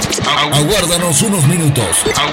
Aguárdanos unos minutos.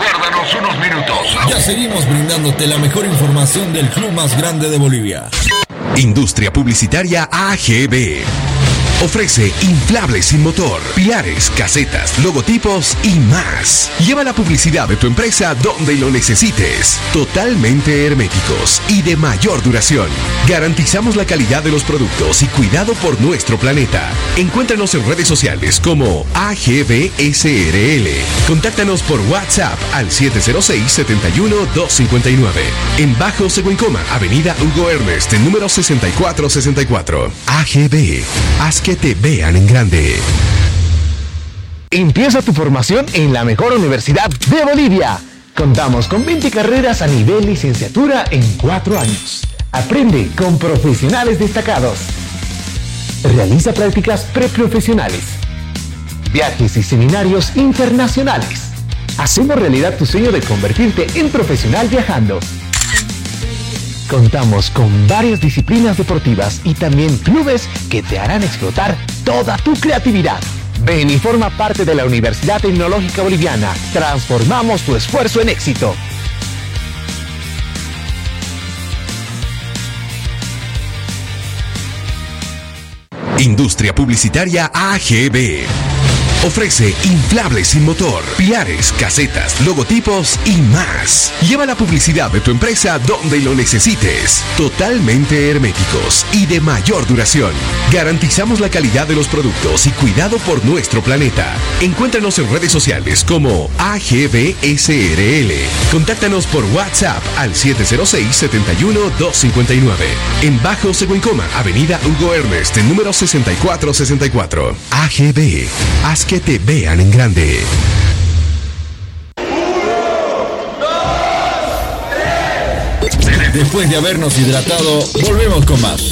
Ya seguimos brindándote la mejor información del club más grande de Bolivia. Industria Publicitaria AGB. Ofrece inflables sin motor, pilares, casetas, logotipos y más. Lleva la publicidad de tu empresa donde lo necesites. Totalmente herméticos y de mayor duración. Garantizamos la calidad de los productos y cuidado por nuestro planeta. Encuéntranos en redes sociales como AGB SRL. Contáctanos por WhatsApp al 706-71-259. En Bajo Seguincoma, Avenida Hugo Ernest, número 6464. AGB. Haz que te vean en grande. Empieza tu formación en la mejor universidad de Bolivia. Contamos con 20 carreras a nivel licenciatura en 4 años. Aprende con profesionales destacados. Realiza prácticas preprofesionales. Viajes y seminarios internacionales. Hacemos realidad tu sueño de convertirte en profesional viajando. Contamos con varias disciplinas deportivas y también clubes que te harán explotar toda tu creatividad. Ven y forma parte de la Universidad Tecnológica Boliviana. Transformamos tu esfuerzo en éxito. Industria Publicitaria AGB. Ofrece inflables sin motor, pilares, casetas, logotipos y más. Lleva la publicidad de tu empresa donde lo necesites. Totalmente herméticos y de mayor duración. Garantizamos la calidad de los productos y cuidado por nuestro planeta. Encuéntranos en redes sociales como AGB SRL. Contáctanos por WhatsApp al 706-71-259. En Bajo Seguincoma, Avenida Hugo Ernest, número 6464. AGB. Haz que te vean en grande. 1, 2, 3. Después de habernos hidratado, volvemos con más.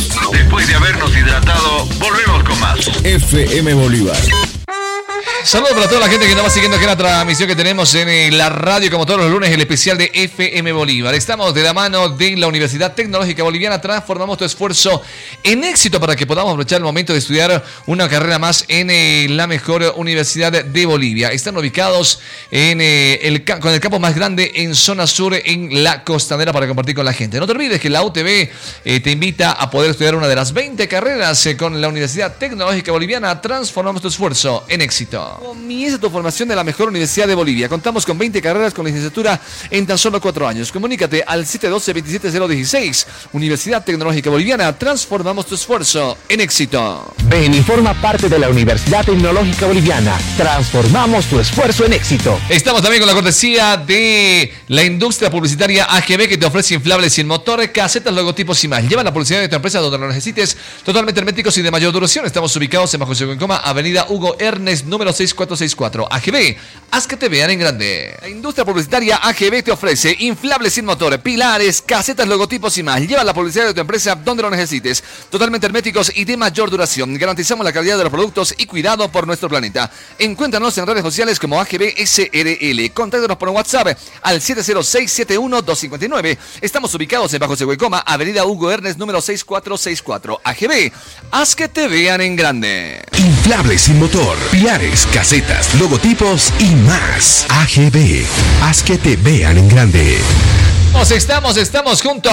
FM Bolívar. Saludos para toda la gente que nos va siguiendo aquí en la transmisión que tenemos en la radio, como todos los lunes, el especial de FM Bolívar. Estamos de la mano de la Universidad Tecnológica Boliviana. Transformamos tu esfuerzo en éxito para que podamos aprovechar el momento de estudiar una carrera más en la mejor universidad de Bolivia. Están ubicados con el campus más grande en zona sur, en la costanera, para compartir con la gente. No te olvides que la UTB te invita a poder estudiar una de las 20 carreras con la Universidad Tecnológica Boliviana. Transformamos tu esfuerzo en éxito. Comienza tu formación de la mejor universidad de Bolivia. Contamos con 20 carreras con licenciatura en tan solo 4 años. Comunícate al 712-27016. Universidad Tecnológica Boliviana. Transformamos tu esfuerzo en éxito. Ven y forma parte de la Universidad Tecnológica Boliviana. Transformamos tu esfuerzo en éxito. Estamos también con la cortesía de la Industria Publicitaria AGB, que te ofrece inflables sin motor, casetas, logotipos y más. Lleva la publicidad de tu empresa donde lo necesites, totalmente herméticos y de mayor duración. Estamos ubicados en Bajo Seguincoma, Avenida Hugo Ernest, número 6464. AGB, haz que te vean en grande. La Industria Publicitaria AGB te ofrece inflables sin motor, pilares, casetas, logotipos y más. Lleva la publicidad de tu empresa donde lo necesites, totalmente herméticos y de mayor duración. Garantizamos la calidad de los productos y cuidado por nuestro planeta. Encuéntranos en redes sociales como AGB SRL. Contáctanos por WhatsApp al 706-71-259. Estamos ubicados en Bajo Seguincoma, Avenida Hugo Ernest, número 6464. AGB, haz que te vean en grande. Inflables sin motor, pilares, casetas, logotipos y más. AGB. Haz que te vean en grande. Estamos junto a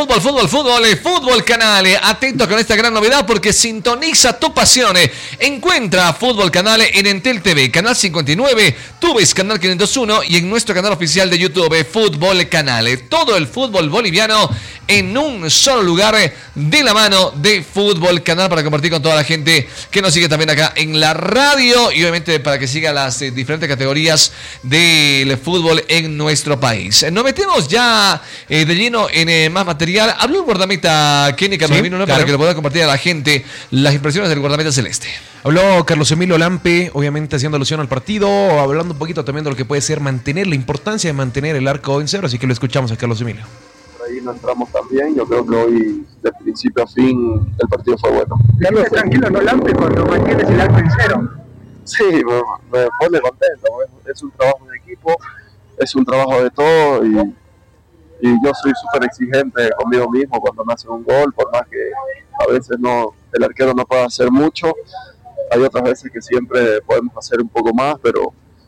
Fútbol Canal. Atento con esta gran novedad porque sintoniza tu pasión. Encuentra Fútbol Canal en Entel TV, Canal 59, tú ves Canal 501 y en nuestro canal oficial de YouTube, Fútbol Canal. Todo el fútbol boliviano en un solo lugar, de la mano de Fútbol Canal, para compartir con toda la gente que nos sigue también acá en la radio y obviamente para que siga las diferentes categorías del fútbol en nuestro país. Nos metemos ya de lleno en más material. Habló el guardameta Kenny Carlos Emilio, ¿no? Claro. Para que lo pueda compartir a la gente las impresiones del guardameta celeste. Habló Carlos Emilio Lampe, obviamente haciendo alusión al partido, hablando un poquito también de lo que puede ser mantener, la importancia de mantener el arco en cero, así que lo escuchamos a Carlos Emilio. Ahí no entramos tan bien, yo creo que hoy de principio a fin el partido fue bueno. Carlos, tranquilo, no Lampe, cuando mantienes el arco en cero. Sí, me pone contento, es un trabajo de equipo, es un trabajo de todo y yo soy súper exigente conmigo mismo cuando me hacen un gol, por más que a veces el arquero no pueda hacer mucho, hay otras veces que siempre podemos hacer un poco más, pero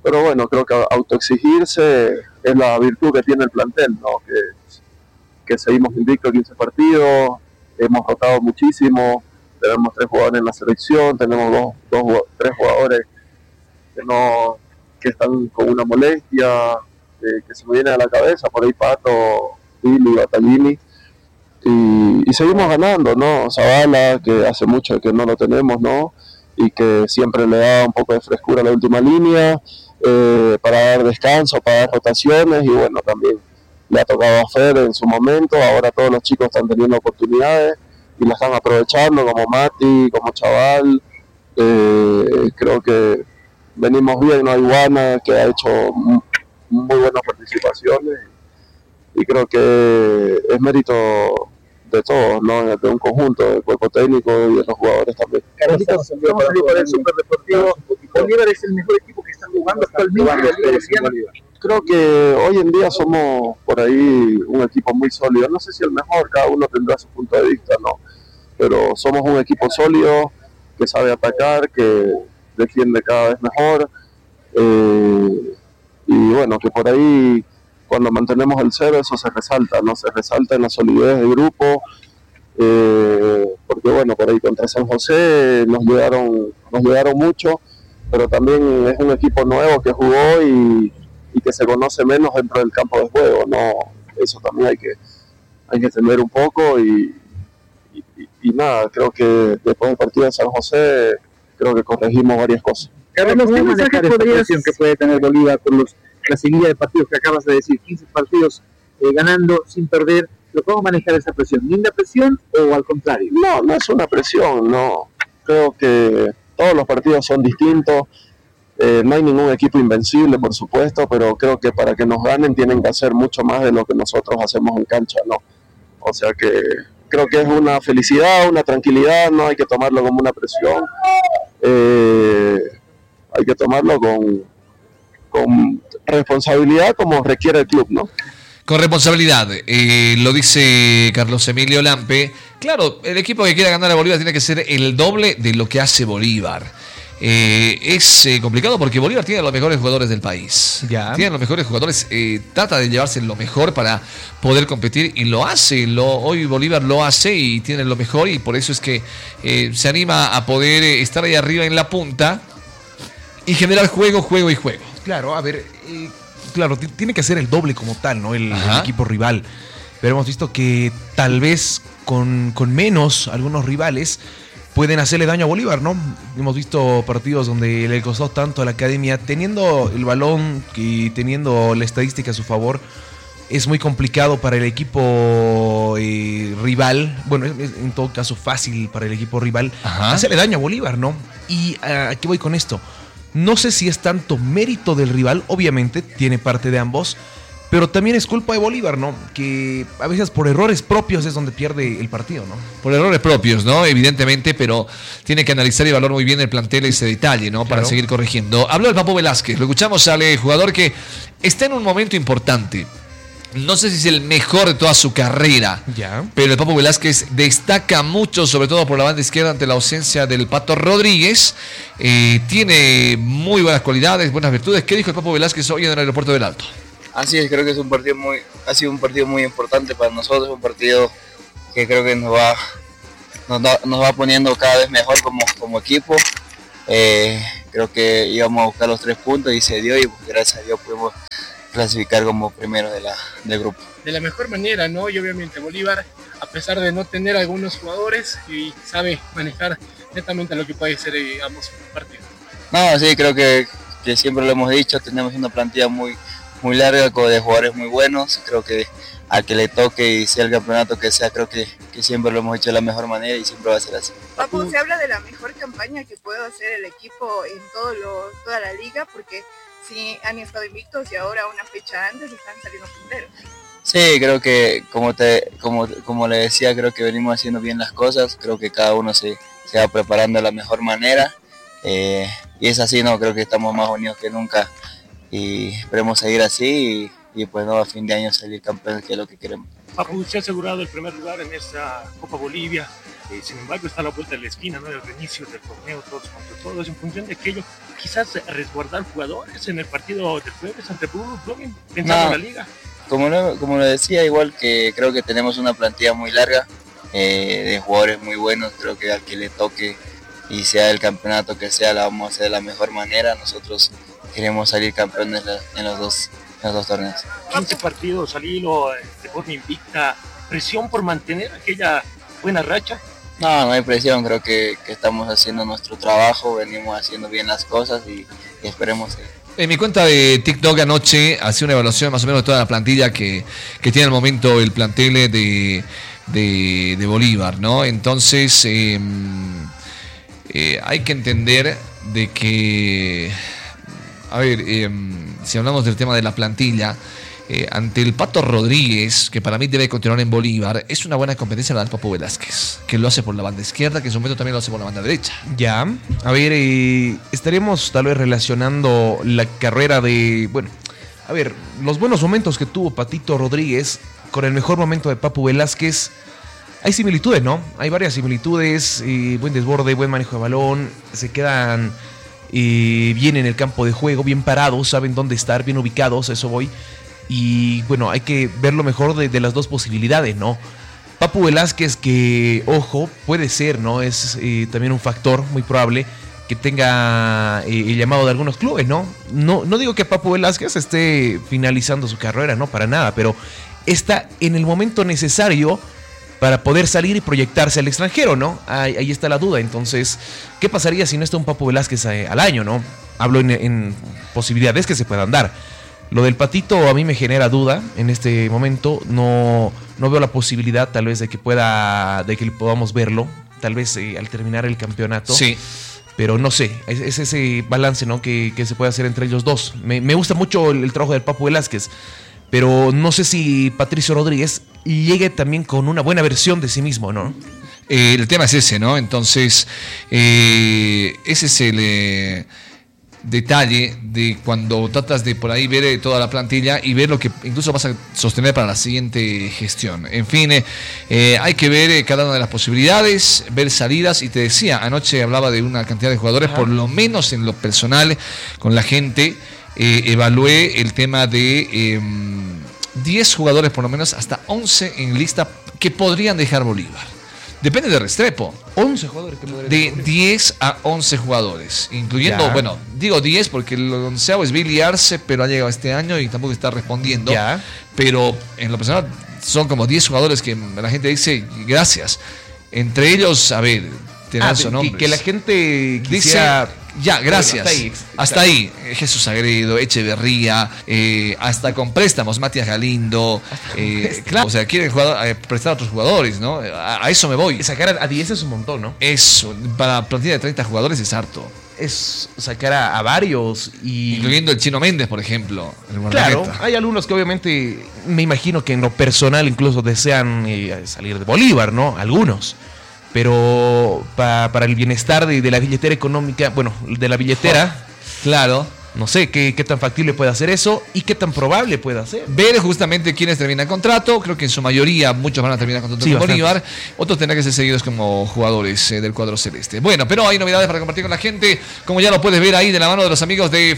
pero bueno, creo que autoexigirse es la virtud que tiene el plantel, ¿no? Que seguimos invictos 15 partidos, hemos rotado muchísimo, tenemos 3 jugadores en la selección, tenemos 3 jugadores que están con una molestia, que se me viene a la cabeza, por ahí Pato, Billy, Battaglini, y seguimos ganando, ¿no? Zavala, que hace mucho que no lo tenemos, ¿no? Y que siempre le da un poco de frescura a la última línea, para dar descanso, para dar rotaciones, y bueno, también le ha tocado a Fer en su momento, ahora todos los chicos están teniendo oportunidades y la están aprovechando, como Mati, como Chaval. Creo que venimos bien, ¿no? Iguana, que ha hecho muy buenas participaciones, y creo que es mérito de todos, ¿no? De un conjunto, del cuerpo técnico y de los jugadores también. Carlitos, vamos a salir por el Superdeportivo. Bolívar es el mejor equipo que está jugando actualmente en la Liga Boliviana. Creo que hoy en día somos por ahí un equipo muy sólido. No sé si el mejor, cada uno tendrá su punto de vista, ¿no? Pero somos un equipo sólido, que sabe atacar, que defiende cada vez mejor. Y bueno, que por ahí cuando mantenemos el cero eso se resalta, ¿no? Se resalta en la solidez del grupo, porque bueno, por ahí contra San José nos llegaron mucho, pero también es un equipo nuevo que jugó y que se conoce menos dentro del campo de juego, ¿no? Eso también hay que entender un poco y nada, creo que después del partido de San José creo que corregimos varias cosas. Carlos, ¿qué mensaje que puede tener Bolívar con la seguida de partidos que acabas de decir? 15 partidos ganando sin perder. ¿Lo podemos manejar esa presión? ¿Linda presión o al contrario? No es una presión, no. Creo que todos los partidos son distintos. No hay ningún equipo invencible, por supuesto, pero creo que para que nos ganen tienen que hacer mucho más de lo que nosotros hacemos en cancha, ¿no? O sea que creo que es una felicidad, una tranquilidad, no hay que tomarlo como una presión. Hay que tomarlo con responsabilidad como requiere el club, ¿no? Con responsabilidad, lo dice Carlos Emilio Lampe. Claro, el equipo que quiera ganar a Bolívar tiene que ser el doble de lo que hace Bolívar. Es complicado porque Bolívar tiene los mejores jugadores del país. Ya. Tiene los mejores jugadores, trata de llevarse lo mejor para poder competir y lo hace. Hoy Bolívar lo hace y tiene lo mejor, y por eso es que se anima a poder estar ahí arriba en la punta y generar juego. Claro, a ver, claro, tiene que ser el doble como tal, ¿no? El equipo rival. Pero hemos visto que tal vez con menos algunos rivales pueden hacerle daño a Bolívar, ¿no? Hemos visto partidos donde le costó tanto a la academia, teniendo el balón y teniendo la estadística a su favor. Es muy complicado para el equipo rival, bueno, es en todo caso fácil para el equipo rival hacerle daño a Bolívar, ¿no? Y aquí voy con esto. No sé si es tanto mérito del rival, obviamente tiene parte de ambos, pero también es culpa de Bolívar, ¿no? Que a veces por errores propios es donde pierde el partido, ¿no? Por errores propios, ¿no? Evidentemente, pero tiene que analizar y evaluar muy bien el plantel ese detalle, ¿no? Claro. Para seguir corrigiendo. Habló el Papo Velázquez, lo escuchamos al jugador que está en un momento importante. No sé si es el mejor de toda su carrera, pero el Papo Velázquez destaca mucho, sobre todo por la banda izquierda, ante la ausencia del Pato Rodríguez. Tiene muy buenas cualidades, buenas virtudes. ¿Qué dijo el Papo Velázquez hoy en el aeropuerto del Alto? Así es, creo que ha sido un partido muy importante para nosotros, un partido que creo que nos va poniendo cada vez mejor como equipo. Creo que íbamos a buscar los 3 puntos y se dio, y gracias a Dios pudimos clasificar como primero del grupo. De la mejor manera, ¿no? Y obviamente Bolívar, a pesar de no tener algunos jugadores, y sabe manejar netamente lo que puede ser ambos partidos. No, sí, creo que siempre lo hemos dicho, tenemos una plantilla muy larga, de jugadores muy buenos. Creo que al que le toque y sea el campeonato que sea, creo que siempre lo hemos hecho de la mejor manera y siempre va a ser así. Papu, se habla de la mejor campaña que puede hacer el equipo en toda la liga, porque sí han estado invictos y ahora una fecha antes están saliendo punteros. Sí, creo que como le decía, creo que venimos haciendo bien las cosas, creo que cada uno se va preparando de la mejor manera, y es así, ¿no? Creo que estamos más unidos que nunca y esperemos seguir así y pues no, a fin de año salir campeones, que es lo que queremos. Papu, se ha asegurado el primer lugar en esta Copa Bolivia. Sin embargo, está a la vuelta de la esquina, ¿no? El reinicio del torneo, todos contra todos, en función de aquello, quizás resguardar jugadores en el partido del jueves ante Blooming, pensando en la liga. Como lo decía, igual que creo que tenemos una plantilla muy larga, de jugadores muy buenos. Creo que al que le toque y sea el campeonato que sea, la vamos a hacer de la mejor manera. Nosotros queremos salir campeones en los dos torneos. 15 partidos al hilo, de forma invicta, presión por mantener aquella buena racha. No hay presión, creo que estamos haciendo nuestro trabajo, venimos haciendo bien las cosas y esperemos. En mi cuenta de TikTok anoche hacía una evaluación más o menos de toda la plantilla que tiene al momento el plantel de Bolívar, ¿no? Entonces hay que entender de que, a ver, si hablamos del tema de la plantilla, ante el Pato Rodríguez, que para mí debe continuar en Bolívar, es una buena competencia la del Papu Velázquez, que lo hace por la banda izquierda, que en su momento también lo hace por la banda derecha. Ya, a ver, estaremos tal vez relacionando la carrera de, bueno, a ver, los buenos momentos que tuvo Patito Rodríguez con el mejor momento de Papu Velázquez. Hay similitudes, ¿no? Hay varias similitudes, buen desborde, buen manejo de balón, se quedan bien en el campo de juego, bien parados, saben dónde estar, bien ubicados, a eso voy. Y bueno, hay que ver lo mejor de las dos posibilidades, ¿no? Papu Velázquez, que, ojo, puede ser, ¿no? Es también un factor muy probable que tenga el llamado de algunos clubes, ¿no? No digo que Papu Velázquez esté finalizando su carrera, no, para nada, pero está en el momento necesario para poder salir y proyectarse al extranjero, ¿no? Ahí está la duda. Entonces, ¿qué pasaría si no está un Papu Velázquez al año, ¿no? Hablo en posibilidades que se puedan dar. Lo del Patito a mí me genera duda en este momento. No veo la posibilidad tal vez de que podamos verlo, tal vez al terminar el campeonato. Sí. Pero no sé, es ese balance, ¿no? que se puede hacer entre ellos dos. Me gusta mucho el trabajo del Papu Velázquez, pero no sé si Patricio Rodríguez llegue también con una buena versión de sí mismo, ¿no? El tema es ese, ¿no? Entonces, ese es el detalle de cuando tratas de por ahí ver toda la plantilla y ver lo que incluso vas a sostener para la siguiente gestión. En fin, hay que ver cada una de las posibilidades, ver salidas, y te decía, anoche hablaba de una cantidad de jugadores, por lo menos en lo personal, con la gente, evalué el tema de 10 jugadores, por lo menos hasta 11 en lista que podrían dejar Bolívar. Depende de Restrepo. 11 jugadores que podrían dejar de 10 a 11 jugadores, incluyendo, ya. Bueno, digo 10 porque el 11º es Billy Arce, pero ha llegado este año y tampoco está respondiendo. Ya. Pero en lo personal son como 10 jugadores que la gente dice gracias. Entre ellos, a ver, tienen su nombre. Y que la gente quisiera... dice, ya, gracias. Bueno, hasta ahí. Jesús Sagredo, Echeverría, hasta con préstamos, Matías Galindo. Claro, o sea, quieren prestar a otros jugadores, ¿no? A eso me voy. Sacar a 10 es un montón, ¿no? Eso, para plantilla de 30 jugadores es harto. Es sacar a varios, incluyendo el Chino Méndez, por ejemplo. Claro, hay algunos que obviamente me imagino que en lo personal incluso desean salir de Bolívar, ¿no? Algunos. Pero para el bienestar de la billetera económica, bueno, de la billetera, claro, no sé qué tan factible puede hacer eso y qué tan probable puede hacer. Ver justamente quiénes terminan contrato. Creo que en su mayoría muchos van a terminar contrato con Bolívar. Otros tendrán que ser seguidos como jugadores del cuadro celeste. Bueno, pero hay novedades para compartir con la gente, como ya lo puedes ver ahí de la mano de los amigos de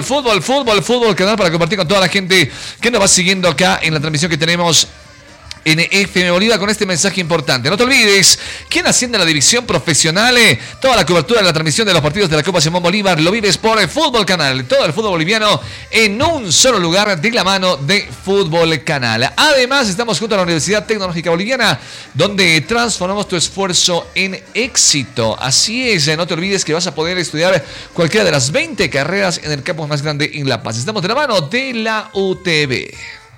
Fútbol Canal, para compartir con toda la gente que nos va siguiendo acá en la transmisión que tenemos en FM Bolívar, con este mensaje importante. No te olvides, ¿quién asciende a la división profesional? Toda la cobertura de la transmisión de los partidos de la Copa Simón Bolívar lo vives por Fútbol Canal. Todo el fútbol boliviano en un solo lugar, de la mano de Fútbol Canal. Además, estamos junto a la Universidad Tecnológica Boliviana, donde transformamos tu esfuerzo en éxito. Así es, no te olvides que vas a poder estudiar cualquiera de las 20 carreras en el campus más grande en La Paz. Estamos de la mano de la UTB.